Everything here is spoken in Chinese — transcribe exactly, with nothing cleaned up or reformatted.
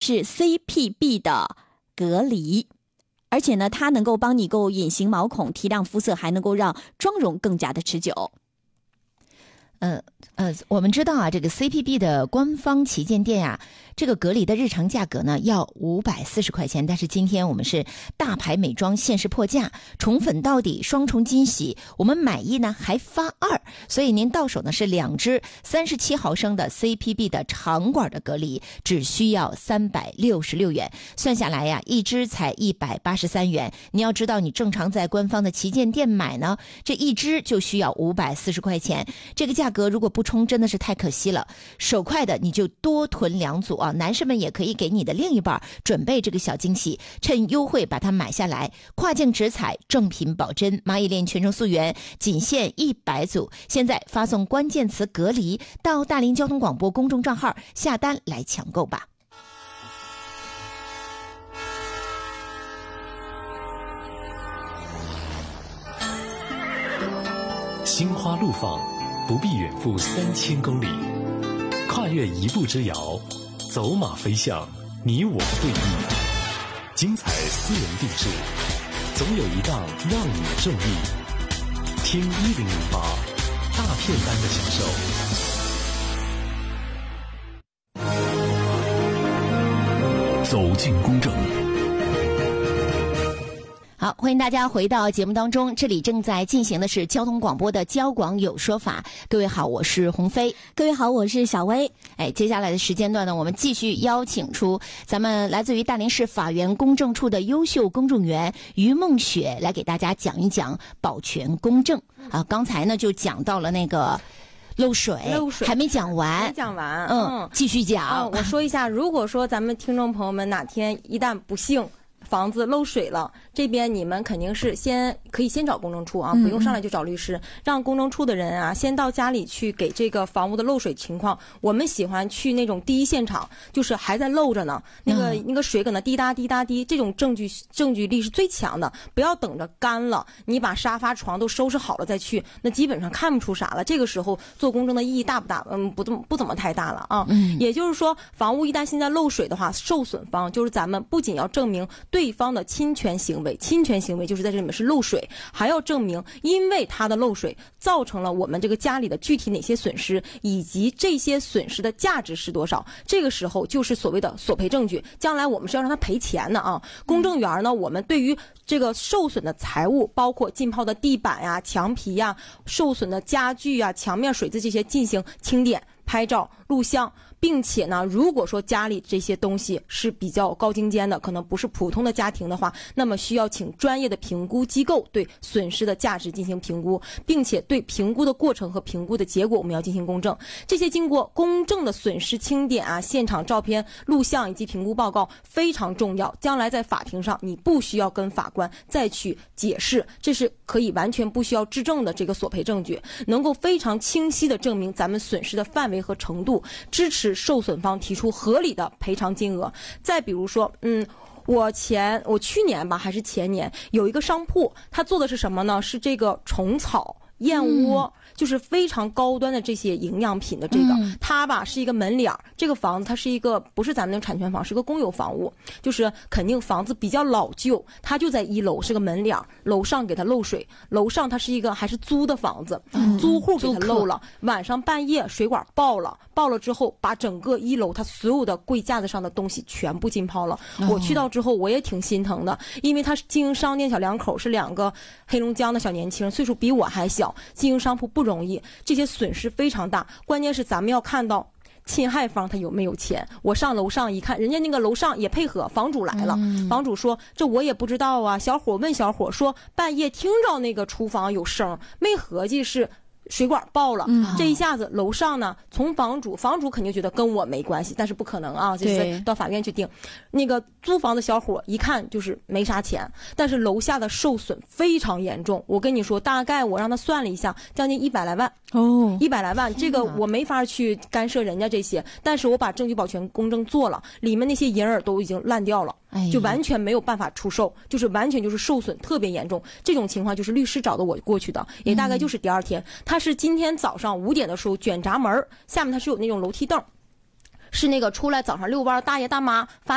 是 C P B 的隔离，而且呢，它能够帮你够隐形毛孔，提亮肤色，还能够让妆容更加的持久。 呃呃，我们知道啊，这个 C P B 的官方旗舰店呀、啊，这个隔离的日常价格呢要五百四十块钱，但是今天我们是大牌美妆限时破价，宠粉到底，双重惊喜，我们买一呢还发二，所以您到手呢是两支三十七毫升的 C P B 的长管的隔离，只需要三百六十六元，算下来呀，一支才一百八十三元。你要知道，你正常在官方的旗舰店买呢，这一支就需要五百四十块钱，这个价格如果不冲真的是太可惜了。手快的你就多囤两组啊，男士们也可以给你的另一半准备这个小惊喜，趁优惠把它买下来。跨境直采，正品保真，蚂蚁链全程溯源，仅限一百组。现在发送关键词隔离到大林交通广播公众账号下单来抢购吧。 心花怒放，不必远赴三千公里，跨越一步之遥，走马飞向你我对弈，精彩私人定制，总有一档让你中意。听一零零八，大片般的享受。 走进公正。 好，欢迎大家回到节目当中，这里正在进行的是交通广播的交广有说法。各位好，我是鸿飞。 各位好，我是小薇。 哎，接下来的时间段呢，我们继续邀请出咱们来自于大连市法院公证处的优秀公证员于梦雪，来给大家讲一讲保全公证。啊，刚才呢就讲到了那个漏水， 漏水还没讲完， 没讲完， 嗯， 嗯继续讲。 嗯，我说一下，如果说咱们听众朋友们哪天一旦不幸房子漏水了，这边你们肯定是先可以先找公证处啊，不用上来就找律师，让公证处的人啊先到家里去给这个房屋的漏水情况。我们喜欢去那种第一现场，就是还在漏着呢，那个、嗯、那个水搁那滴答滴答滴，这种证据证据力是最强的。不要等着干了，你把沙发床都收拾好了再去，那基本上看不出啥了。这个时候做公证的意义大不大？嗯，不怎么不怎么太大了啊。嗯，也就是说，房屋一旦现在漏水的话，受损方就是咱们不仅要证明对方的侵权行为，侵权行为就是在这里面是漏水，还要证明因为它的漏水造成了我们这个家里的具体哪些损失，以及这些损失的价值是多少。这个时候就是所谓的索赔证据，将来我们是要让他赔钱的啊。公证员呢，我们对于这个受损的财物，包括浸泡的地板呀、墙皮呀、受损的家具呀、墙面水渍这些进行清点、拍照、录像。并且呢，如果说家里这些东西是比较高精尖的，可能不是普通的家庭的话，那么需要请专业的评估机构对损失的价值进行评估，并且对评估的过程和评估的结果我们要进行公证。这些经过公证的损失清点啊、现场照片、录像以及评估报告非常重要，将来在法庭上你不需要跟法官再去解释，这是可以完全不需要质证的这个索赔证据，能够非常清晰地证明咱们损失的范围和程度，支持受损方提出合理的赔偿金额。再比如说，嗯，我前我去年吧还是前年有一个商铺，他做的是什么呢？是这个虫草、燕窝。嗯，就是非常高端的这些营养品的这个，嗯、它吧是一个门脸儿。这个房子它是一个不是咱们那个产权房，是个公有房屋，就是肯定房子比较老旧，它就在一楼是个门脸儿，楼上给它漏水，楼上它是一个还是租的房子，嗯、租户给它漏了，晚上半夜水管爆了，爆了之后把整个一楼它所有的柜架子上的东西全部浸泡了。哦、我去到之后我也挺心疼的，因为他经营商店小两口是两个黑龙江的小年轻，岁数比我还小，经营商铺不容易，这些损失非常大。关键是咱们要看到侵害方他有没有钱。我上楼上一看，人家那个楼上也配合，房主来了，嗯、房主说这我也不知道啊。小伙问小伙说，半夜听着那个厨房有声，没合计是水管爆了，嗯、这一下子楼上呢，从房主房主肯定觉得跟我没关系，但是不可能啊，就是到法院去定。那个租房的小伙一看就是没啥钱，但是楼下的受损非常严重。我跟你说，大概我让他算了一下，将近一百来万哦，一百来万，这个我没法去干涉人家这些，但是我把证据保全公证做了，里面那些银耳都已经烂掉了。就完全没有办法出售，就是完全就是受损特别严重。这种情况就是律师找的我过去的，也大概就是第二天。他是今天早上五点的时候卷闸门，下面他是有那种楼梯凳，是那个出来早上遛弯大爷大妈发